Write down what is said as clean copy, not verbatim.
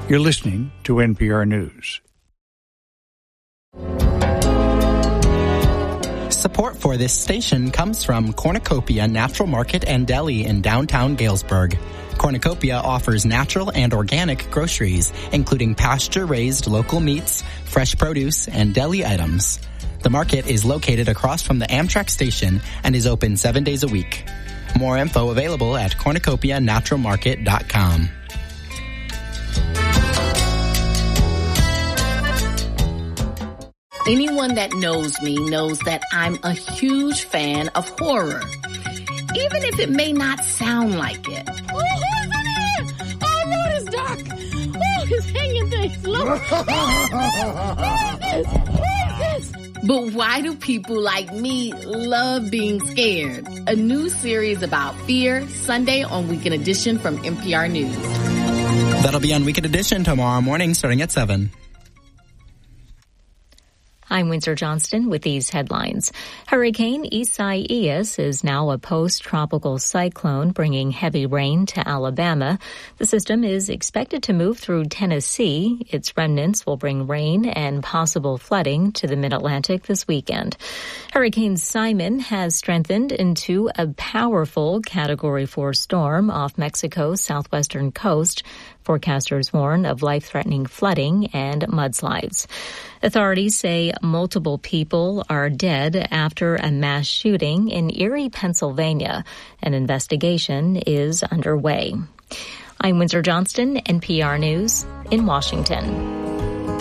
You're listening to NPR News. Support for this station comes from Cornucopia Natural Market and Deli in downtown Galesburg. Cornucopia offers natural and organic groceries, including pasture-raised local meats, fresh produce, and deli items. The market is located across from the Amtrak station and is open 7 days a week. More info available at cornucopianaturalmarket.com. Anyone that knows me knows that I'm a huge fan of horror, even if it may not sound like it. Oh, who's in here? Oh, no, it's dark. Oh, it's hanging things. Look. What is this? But why do people like me love being scared? A new series about fear, Sunday on Weekend Edition from NPR News. That'll be on Weekend Edition tomorrow morning starting at 7. I'm Windsor Johnston with these headlines. Hurricane Isaias is now a post-tropical cyclone bringing heavy rain to Alabama. The system is expected to move through Tennessee. Its remnants will bring rain and possible flooding to the mid-Atlantic this weekend. Hurricane Simon has strengthened into a powerful Category 4 storm off Mexico's southwestern coast. Forecasters warn of life-threatening flooding and mudslides. Authorities say multiple people are dead after a mass shooting in Erie, Pennsylvania. An investigation is underway. I'm Windsor Johnston, NPR News in Washington.